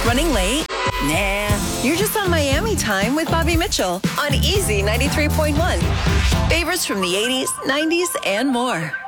Running late? Nah, you're just on Miami time with Bobby Mitchell on Easy 93.1. Favorites from the 80s, 90s, and more.